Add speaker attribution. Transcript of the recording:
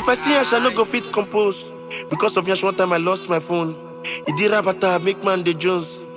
Speaker 1: I see her, I no go fit compose. Because of Yash, one time I lost my phone. He did rabata, make man the Jones.